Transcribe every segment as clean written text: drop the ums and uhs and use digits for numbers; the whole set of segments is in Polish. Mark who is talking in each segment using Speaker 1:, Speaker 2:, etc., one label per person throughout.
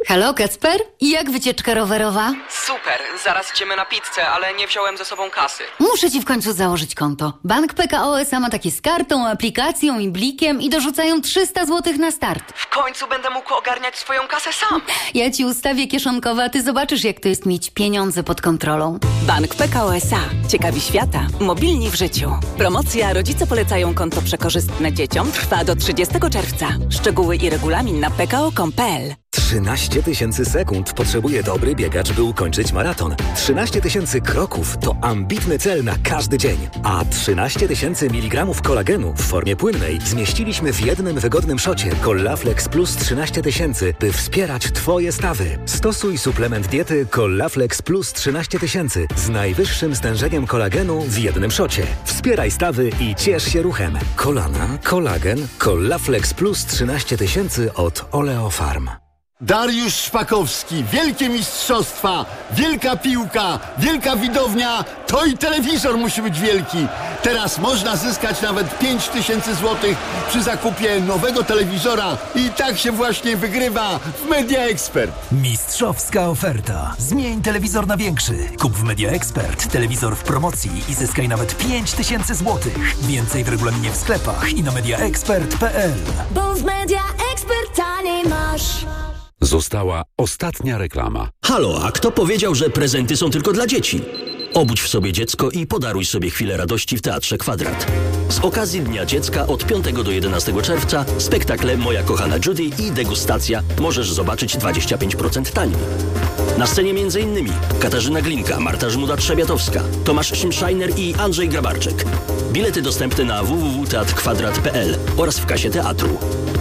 Speaker 1: Halo, Kacper? Jak wycieczka rowerowa?
Speaker 2: Super, zaraz idziemy na pizzę, ale nie wziąłem ze sobą kasy.
Speaker 1: Muszę ci w końcu założyć konto. Bank PKO SA ma takie z kartą, aplikacją i blikiem i dorzucają 300 zł na start.
Speaker 2: W końcu będę mógł ogarniać swoją kasę sam.
Speaker 1: Ja ci ustawię kieszonkowe, a ty zobaczysz, jak to jest mieć pieniądze pod kontrolą.
Speaker 3: Bank PKO SA. Ciekawi świata. Mobilni w życiu. Promocja Rodzice polecają konto przekorzystne dzieciom trwa do 30 czerwca. Szczegóły i regulamin na pko.com.pl.
Speaker 4: 13 000 sekund potrzebuje dobry biegacz, by ukończyć maraton. 13 000 kroków to ambitny cel na każdy dzień. A 13 000 mg kolagenu w formie płynnej zmieściliśmy w jednym wygodnym szocie Collaflex Plus 13 000, by wspierać Twoje stawy. Stosuj suplement diety Collaflex Plus 13 000 z najwyższym stężeniem kolagenu w jednym szocie. Wspieraj stawy i ciesz się ruchem. Kolana, kolagen, Collaflex Plus 13 000 od Oleofarm.
Speaker 5: Dariusz Szpakowski, wielkie mistrzostwa, wielka piłka, wielka widownia, to i telewizor musi być wielki. Teraz można zyskać nawet 5000 zł przy zakupie nowego telewizora i tak się właśnie wygrywa w Media Expert.
Speaker 6: Mistrzowska oferta. Zmień telewizor na większy. Kup w Media Expert telewizor w promocji i zyskaj nawet 5000 zł. Więcej w regulaminie w sklepach i na mediaexpert.pl.
Speaker 7: Bo w Media Expert taniej masz.
Speaker 8: Została ostatnia reklama.
Speaker 9: Halo, a kto powiedział, że prezenty są tylko dla dzieci? Obudź w sobie dziecko i podaruj sobie chwilę radości w Teatrze Kwadrat. Z okazji Dnia Dziecka od 5 do 11 czerwca spektakle Moja kochana Judy i degustacja możesz zobaczyć 25% taniej. Na scenie m.in. Katarzyna Glinka, Marta Żmuda-Trzebiatowska, Tomasz Szymszajner i Andrzej Grabarczyk. Bilety dostępne na www.teatrkwadrat.pl oraz w kasie teatru.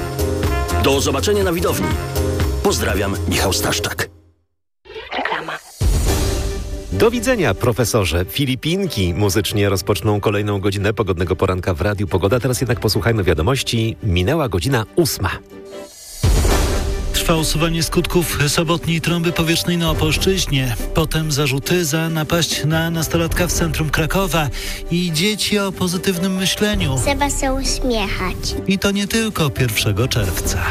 Speaker 9: Do zobaczenia na widowni. Pozdrawiam, Michał Staszczak.
Speaker 3: Reklama.
Speaker 10: Do widzenia, profesorze. Filipinki muzycznie rozpoczną kolejną godzinę pogodnego poranka w Radiu Pogoda. Teraz jednak posłuchajmy wiadomości. Minęła godzina 8.
Speaker 11: Trwa usuwanie skutków sobotniej trąby powietrznej na Opolszczyźnie. Potem zarzuty za napaść na nastolatka w centrum Krakowa i dzieci o pozytywnym myśleniu.
Speaker 12: Trzeba się uśmiechać.
Speaker 11: I to nie tylko 1 czerwca.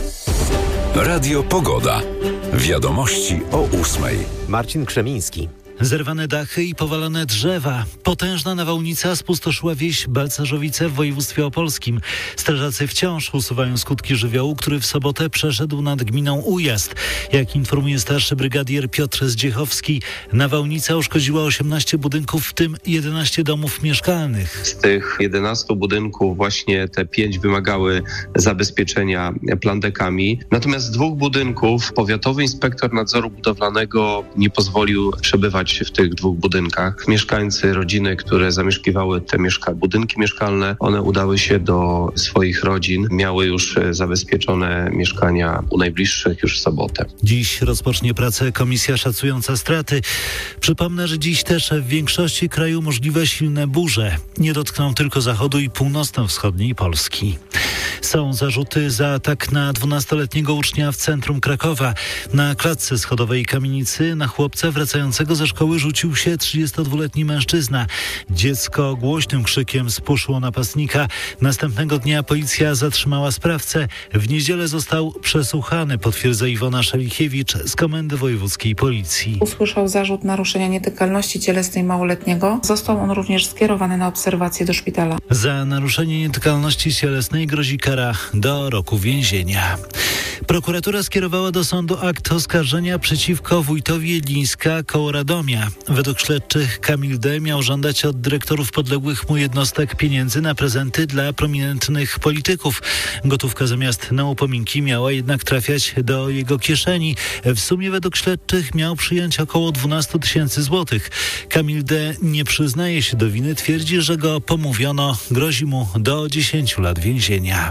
Speaker 8: Radio Pogoda. Wiadomości o 8.
Speaker 10: Marcin Krzemiński.
Speaker 11: Zerwane dachy i powalone drzewa. Potężna nawałnica spustoszyła wieś Balcarzowice w województwie opolskim. Strażacy wciąż usuwają skutki żywiołu, który w sobotę przeszedł nad gminą Ujazd. Jak informuje starszy brygadier Piotr Zdziechowski, nawałnica uszkodziła 18 budynków, w tym 11 domów mieszkalnych.
Speaker 13: Z tych 11 budynków właśnie te 5 wymagały zabezpieczenia plandekami. Natomiast z 2 budynków powiatowy inspektor nadzoru budowlanego nie pozwolił przebywać w tych 2 budynkach. Mieszkańcy, rodziny, które zamieszkiwały te budynki mieszkalne, one udały się do swoich rodzin, miały już zabezpieczone mieszkania u najbliższych już w sobotę.
Speaker 11: Dziś rozpocznie pracę komisja szacująca straty. Przypomnę, że dziś też w większości kraju możliwe silne burze. Nie dotkną tylko zachodu i północno-wschodniej Polski. Są zarzuty za atak na 12-letniego ucznia w centrum Krakowa. Na klatce schodowej kamienicy na chłopca wracającego ze szkoły rzucił się 32-letni mężczyzna. Dziecko głośnym krzykiem spuszło napastnika. Następnego dnia policja zatrzymała sprawcę. W niedzielę został przesłuchany, potwierdza Iwona Szalichiewicz z Komendy Wojewódzkiej Policji.
Speaker 14: Usłyszał zarzut naruszenia nietykalności cielesnej małoletniego. Został on również skierowany na obserwację do szpitala.
Speaker 11: Za naruszenie nietykalności cielesnej grozi kara do roku więzienia. Prokuratura skierowała do sądu akt oskarżenia przeciwko wójtowi Jedlińska koło Radomia. Według śledczych Kamil D. miał żądać od dyrektorów podległych mu jednostek pieniędzy na prezenty dla prominentnych polityków. Gotówka zamiast na upominki miała jednak trafiać do jego kieszeni. W sumie według śledczych miał przyjąć około 12 000 złotych. Kamil D. nie przyznaje się do winy, twierdzi, że go pomówiono. Grozi mu do 10 lat więzienia.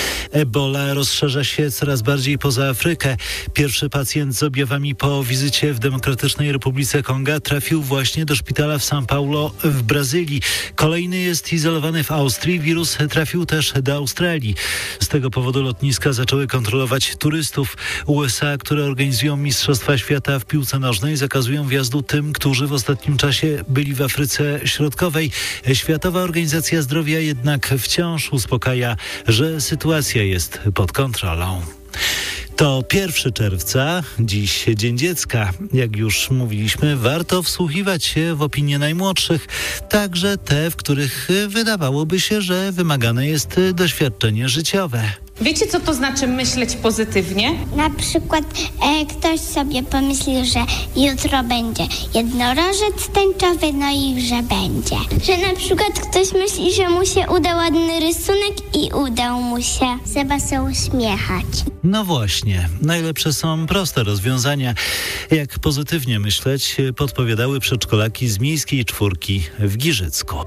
Speaker 11: Ebola rozszerza się coraz bardziej poza Afrykę. Pierwszy pacjent z objawami po wizycie w Demokratycznej Republice Konga trafił właśnie do szpitala w São Paulo w Brazylii. Kolejny jest izolowany w Austrii. Wirus trafił też do Australii. Z tego powodu lotniska zaczęły kontrolować turystów. USA, które organizują Mistrzostwa Świata w piłce nożnej, zakazują wjazdu tym, którzy w ostatnim czasie byli w Afryce Środkowej. Światowa Organizacja Zdrowia jednak wciąż uspokaja, że sytuacja jest pod kontrolą. To 1 czerwca, dziś Dzień Dziecka. Jak już mówiliśmy, warto wsłuchiwać się w opinie najmłodszych, także te, w których wydawałoby się, że wymagane jest doświadczenie życiowe.
Speaker 12: Wiecie, co to znaczy myśleć pozytywnie?
Speaker 15: Na przykład ktoś sobie pomyślił, że jutro będzie jednorożec tęczowy, no i że będzie. Że na przykład ktoś myśli, że mu się uda ładny rysunek i udał mu się. Trzeba się uśmiechać.
Speaker 11: No właśnie, najlepsze są proste rozwiązania. Jak pozytywnie myśleć, podpowiadały przedszkolaki z Miejskiej Czwórki w Giżycku.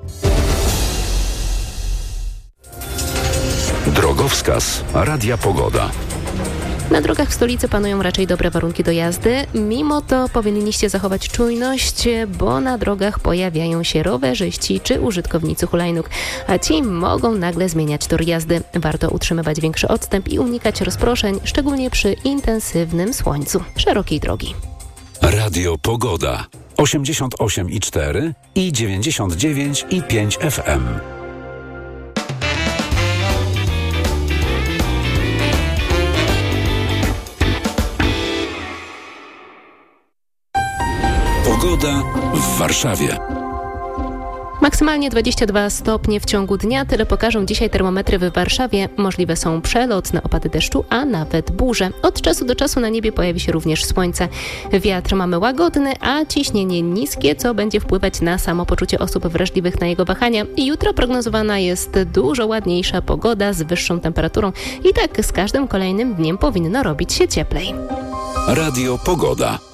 Speaker 8: Drogowskaz Radia Pogoda.
Speaker 16: Na drogach w stolicy panują raczej dobre warunki do jazdy. Mimo to powinniście zachować czujność, bo na drogach pojawiają się rowerzyści czy użytkownicy hulajnóg, a ci mogą nagle zmieniać tor jazdy. Warto utrzymywać większy odstęp i unikać rozproszeń, szczególnie przy intensywnym słońcu szerokiej drogi.
Speaker 8: Radio Pogoda 88,4 i 99,5 FM. Pogoda w Warszawie.
Speaker 16: Maksymalnie 22 stopnie w ciągu dnia. Tyle pokażą dzisiaj termometry w Warszawie. Możliwe są przelotne opady deszczu, a nawet burze. Od czasu do czasu na niebie pojawi się również słońce. Wiatr mamy łagodny, a ciśnienie niskie, co będzie wpływać na samopoczucie osób wrażliwych na jego wahania. I jutro prognozowana jest dużo ładniejsza pogoda z wyższą temperaturą. I tak z każdym kolejnym dniem powinno robić się cieplej.
Speaker 8: Radio Pogoda.